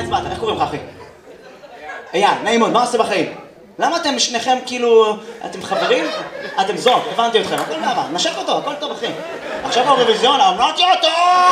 הצבעת? איך קוראים לך אחי? אייל, נעים מאוד, מה עושה בחיים? למה אתם שניכם כאילו... אתם חברים? אתם זוג, הבנתי אתכם, הכל מעבר, נשק אותו, הכל טוב אחי. עכשיו האירוויזיון, אמרתי אותו!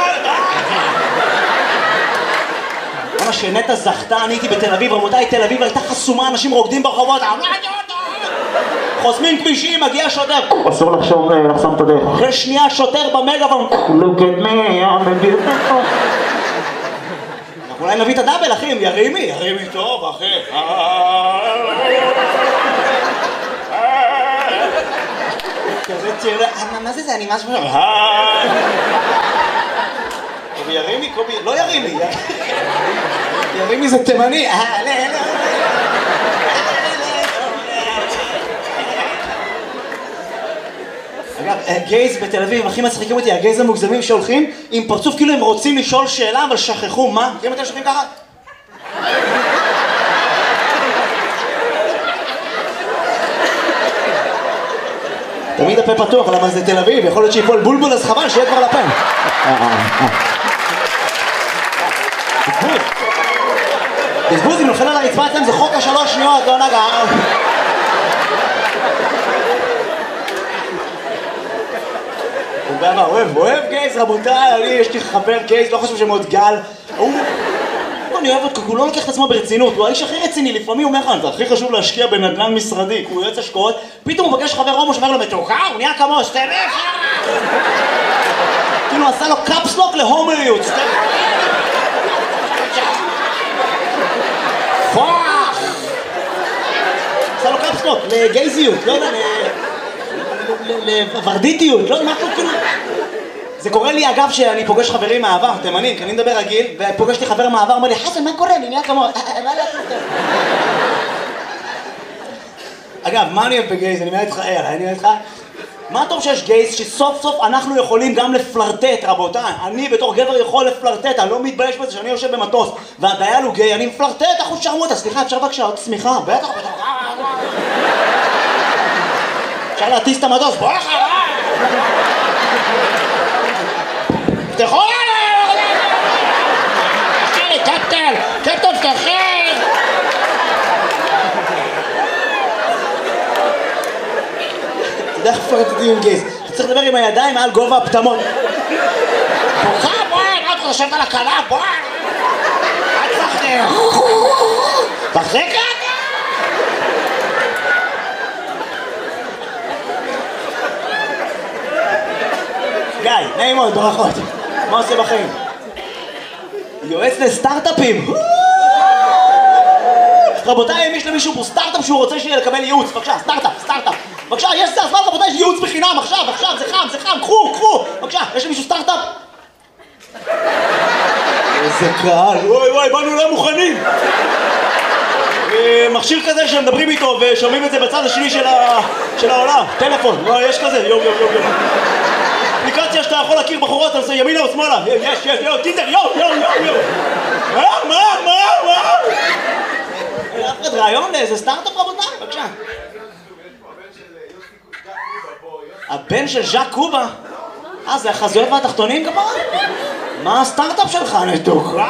למה שנטע זכתה, אני הייתי בתל אביב, רבותיי, תל אביב הייתה חסומה, אנשים רוקדים ברחובות, אמרתי אותו! חוסמים כבישים, מגיע שוטר, אסור לחסום את הדרך. אחרי שנייה שוטר במגאפון, look at me, I'm a beautiful. אנחנו אולי נביא את הדאבל אחי, ירימי טוב אחי. כזה צעיר, מה זה אני משהו? קובי ירימי, קובי, לא ירימי. ירימי זה תימני. אגב, גייז בתל אביב הכי מצחיקים אותי, הגייז המוגזמים שהולכים עם פרצוף כאילו הם רוצים לשאול שאלה אבל שכחו מה? מכירים אתם שוכבים ככה? תמיד הפה פתוח, למה זה תל אביב, יכול להיות שיפול בולבול אז חבל שיהיה כבר לפה. בזבוז, אם נופל על הרצפה אצלם זה חוק השלוש שניות, לא נגע. אוהב גייז רבותיי, יש לי חבר גייז, לא חושב שמאוד גל. אני אוהב אותו, הוא לא לוקח את עצמו ברצינות, הוא האיש הכי רציני, לפעמים הוא אומר לך, זה הכי חשוב להשקיע בנדל"ן משרדי, הוא יועץ השקעות, פתאום הוא פגש חבר הומו שאומר לו מתוקה, הוא נהיה כמו סטמך! כאילו עשה לו קאפסלוק להומריות, פוח! עשה לו קאפסלוק לגייזיות, לא יודע, לוורדיטיות, לא, משהו כאילו... זה קורה לי אגב שאני פוגש חברים מהעבר, תימנים, כי אני מדבר רגיל, ופוגשתי חבר מהעבר, אומר לי, חסן, מה קורה? אני נהיה כמו... מה לעשות? אגב, מה אני אוהב בגייז? אני מעט לך, אני מעט לך. מה טוב שיש גייז שסוף סוף אנחנו יכולים גם לפלרטט, רבותיי. אני בתור גבר יכול לפלרטט, אני לא מתבייש בזה שאני יושב במטוס, והדייל הוא גיי, אני מפלרטט, אחוז שרמוטה, סליחה, אפשר בבקשה עוד צמיחה? בטח, אפשר להטיס את המטוס, בוא אחריי! תפתחו עליי! קפטן, תפתחי! אתה יודע איך פלרטטים עם גייז, אתה צריך לדבר עם הידיים מעל גובה הפטמון. בואי, מה אתה חושבת על הכנף, בואי! אל תחזיק! גיא, נעים מאוד, ברכות. מה עושה בחיים? יועץ לסטארט-אפים. רבותיי, אם יש למישהו פה סטארט-אפ שהוא רוצה לקבל ייעוץ, בבקשה, סטארט-אפ. בבקשה, יש זה הזמן, רבותיי, יש ייעוץ בחינם, עכשיו, זה חם, קחו. בבקשה, יש למישהו סטארט-אפ? איזה קהל, וואי, באנו לא מוכנים. מכשיר כזה שמדברים איתו ושומעים את זה בצד השני של העולם. טלפון, יש כזה, יום. אפליקציה שאתה יכול להכיר בחורות, אתה עושה ימינה או שמאלה. יש, טינדר, יום. מה? אף אחד רעיון לאיזה סטארט-אפ רבותיי, בבקשה. הבן של ז'אק קובה? זה החזויות והתחתונים כפרה? מה הסטארט-אפ שלך נתוקה?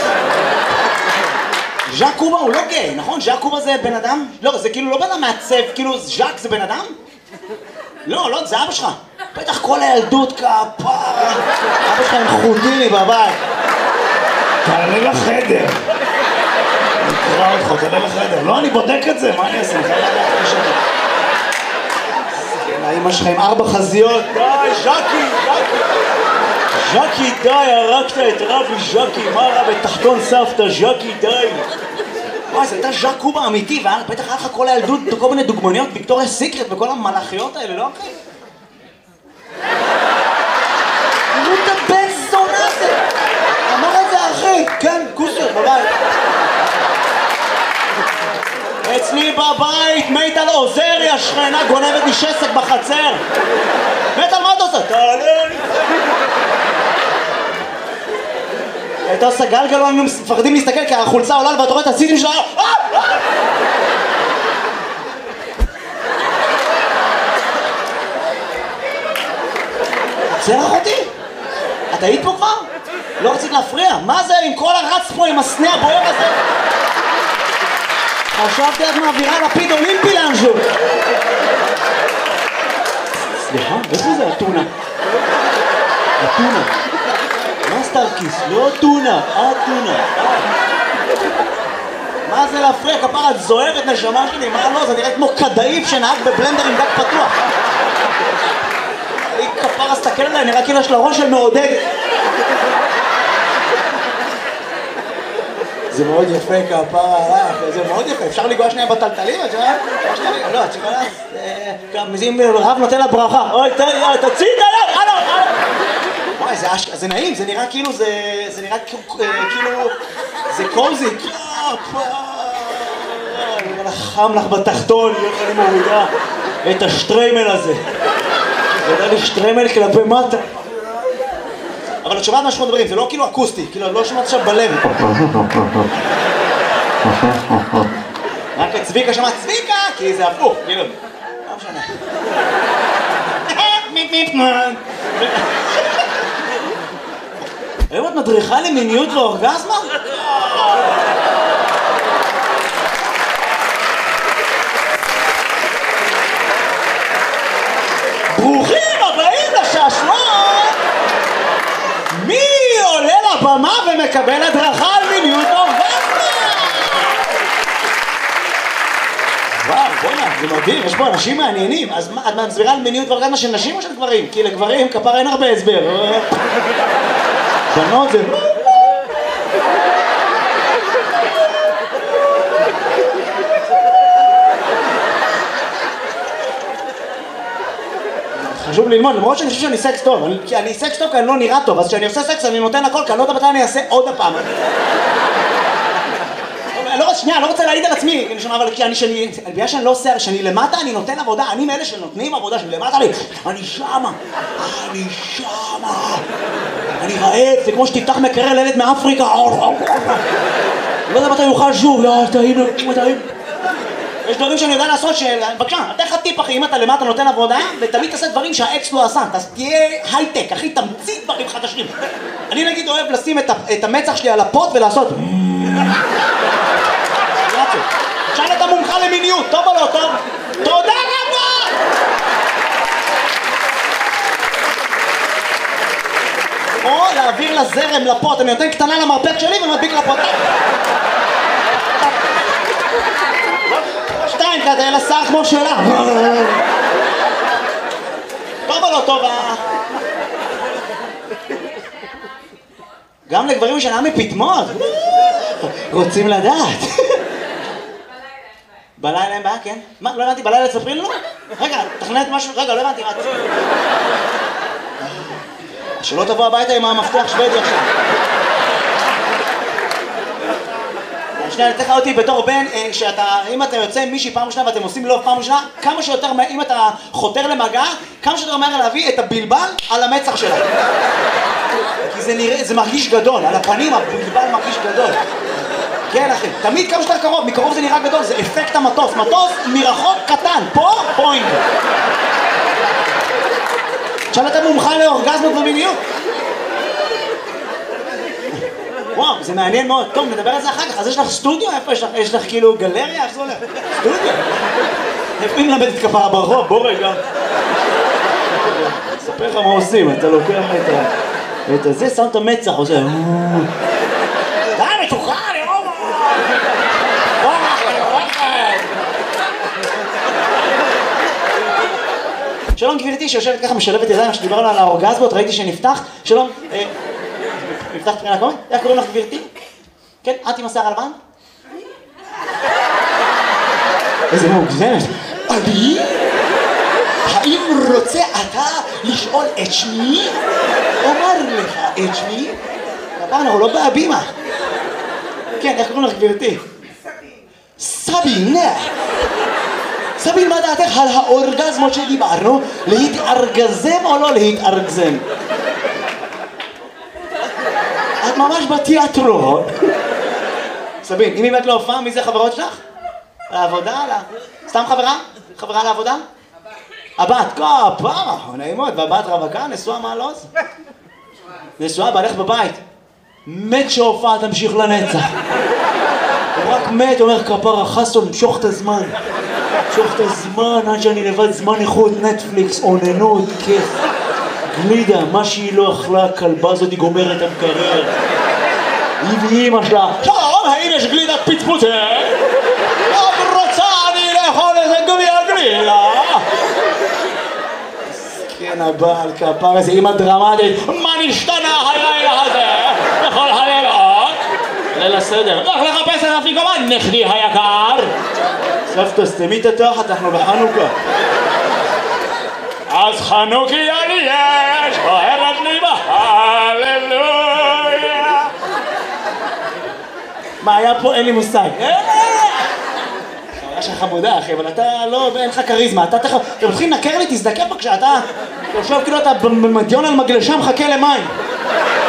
ז'אק קובה הוא לא גיי, נכון? ז'אק קובה זה בן אדם? לא, זה כאילו לא בן אדם מעצב, כאילו ז'אק זה בן אדם? לא, זה אבא שלך. בטח כל הילדות כפרה. אבא שלך עם חוטיני בבית. תעלה לחדר. נקרא אותך, תעלה לחדר. לא, אני בודק את זה, מה אני אעשה? האמא שלך עם 4 חזיות. די, ז'קי, די, הרגת את רבי ז'קי. מה רע בתחתון סבתא, ז'קי, די. וואי, זה הייתה ז'אק קובה אמיתי, ובטח היה לך כל הילדות, כל מיני דוגמניות, ויקטוריה סיקרט וכל המלאכיות האלה, לא אחי? תראו את הבן זונה הזה! אמר את זה אחי! כן, כוסר, בבית. אצלי בבית, מיטל עוזריה, שכנה גונבת לי שסק בחצר. מיטל, מה אתה עושה? תעלה לי! הייתה עושה גלגל, הם מפחדים להסתכל כי החולצה עולה ואתה רואה את הסיטים שלה. צרח אותי? את היית פה כבר? לא רצית להפריע? מה זה עם כל הרץ פה עם הסנה הבוער הזה? חשבתי את מעבירה לפיד אולימפי לאנשהו. סליחה, איפה זה הטונה? הטונה. מה סטארקיס? לא טונה, הטונה. מה זה להפריע? כפרה, את זוהרת נשמה שלי, מה לא? זה נראה כמו כדאיף שנהג בבלנדר עם דק פתוח. היא כפרה, סתכל עליי, נראה כאילו יש לה ראש של מעודד. זה מאוד יפה כפרה, זה מאוד יפה. אפשר לגוע שנייה בטלטלים? לא, את שכונה? אם רב נותן לה ברכה. אוי, תוציא את היד, הלו. וואי, זה נעים, זה נראה כאילו, זה נראה כאילו, זה קוזי. חם לך בתחתון, אני מורידה את השטריימל הזה. זה יודע לי שטריימל כלפי מטה. אבל את שומעת מה שאנחנו מדברים, זה לא כאילו אקוסטי, כאילו לא שומעת עכשיו בלב. רק את צביקה שמעת צביקה, כי זה הפוך, כאילו. לא משנה. היום את מדריכה למיניות ואורגזמה? ברוכים הבאים לשעשועון! מי עולה לבמה ומקבל הדרכה על מיניות ואורגזמה? וואו, בוא'נה, זה מדהים, יש פה אנשים מעניינים. אז את מסבירה על מיניות ואורגזמה של נשים או של גברים? כי לגברים כפר אין הרבה הסבר. בנות זה... חשוב ללמוד, למרות שאני חושב שאני סקס טוב, כי אני סקס טוב כי אני לא נראה טוב, אז כשאני עושה סקס אני נותן הכל, כי אני לא יודע מתי אני אעשה עוד הפעם. שנייה, לא רוצה להעיד על עצמי, אבל בגלל שאני לא עושה, שאני למטה אני נותן עבודה, אני מאלה שנותנים עבודה, שאני למטה לי, אני שמה, אני רעב, זה כמו שתפתח מקרר לילד מאפריקה, לא יודע מתי יוכל שוב, טעים. יש דברים שאני יודע לעשות בבקשה, אתן לך טיפ אחי, אם אתה למטה נותן עבודה ותמיד תעשה דברים שהאקס לא עשה, תהיה הייטק, אחי, תמציא דברים חדשים. אני נגיד אוהב לשים את המצח שלי על הפוט ולעשות שאל את המומחה למיניות, טוב או לא טוב? תודה רבה! או להעביר לזרם לפוט, אני נותן קטנה למרפק שלי ומדביק לפוט. שתיים כזה, אלא שר כמו שלה. טוב או לא טוב? גם לגברים שנה מפתמות. רוצים לדעת. בלילה אין בעיה, כן? מה? לא הבנתי, בלילה תספרי לנו? רגע, תכננת משהו? רגע, לא הבנתי, שלא תבוא הביתה עם המפתח שוודי עכשיו. שנייה, אני תכף אותי בתור בן, אם אתה יוצא עם מישהי פעם ראשונה ואתם עושים לוב פעם ראשונה, כמה שיותר, אם אתה חותר למגע, כמה שיותר מהר להביא את הבלבל על המצח שלה. כי זה מרגיש גדול, על הפנים הבלבל מרגיש גדול. כן אחי, תמיד כמה שיותר קרוב, מקרוב זה נראה גדול, זה אפקט המטוס, מטוס מרחוק קטן, פה פוינט. עכשיו אתה מומחה לאורגזמות ומיניות. וואו, זה מעניין מאוד. טוב, נדבר על זה אחר כך. אז יש לך סטודיו? איפה יש לך? יש לך כאילו גלריה? איך זה הולך? סטודיו? איפה היא מלמדת כפרה ברחוב? בוא רגע. אספר לך מה עושים, אתה לוקח את זה, שם את המצח, עושה... די, מתוכה, אני רואה! שלום גבירתי שיושבת ככה משלבת ידיים שדיברנו על האורגזמות, ראיתי שנפתח. שלום, נפתח תחילה קודם? איך קוראים לך גבירתי? כן, את עם השיער הלבן? איזה מוגזמת. אני? האם רוצה אתה לשאול את שמי? אומר לך את שמי? הפעם אנחנו לא בהבימה. כן, איך קוראים לך גבירתי? סבין. סבין, מה דעתך על האורגזמות שדיברנו? להתארגזם או לא להתארגזם? את ממש בתיאטרון. סבין, אם באמת לא הופעה, מי זה חברות שלך? על העבודה? סתם חברה? חברה לעבודה? הבת, כפרה, נעימות, והבת רווקה, נשואה מה לוז? נשואה בעלך בבית. מת שההופעה תמשיך לנצח. הוא רק מת, אומר כפרה חסון, משוך את הזמן. משוך את הזמן, עד שאני לבד זמן איכות, נטפליקס, אוננות, כיף. גלידה, מה שהיא לא אכלה, הכלבה הזאת היא גומרת את המקרר. היא ואימא שלה, שלום, האם יש גלידת פצפוצה? עוד רוצה אני לאכול איזה גלידה. מסכן הבעל, כפר איזה אימא דרמטית. מה נשתנה הלילה הזה? בכל הלילות? ליל הסדר. לך לחפש את אפיקומן, נכדי היקר. סבתא, סתמי את התחת, אנחנו בחנוכה. אז חנוכיה לי יש, אוהבת לי בהללויה. מה היה פה? אין לי מושג. חוויה שלך חמודה, אחי, אבל אתה לא, אין לך כריזמה. אתה מתחיל לנקר לי, תזדקר בבקשה, אתה יושב כאילו אתה במדיון על מגלשה מחכה למים.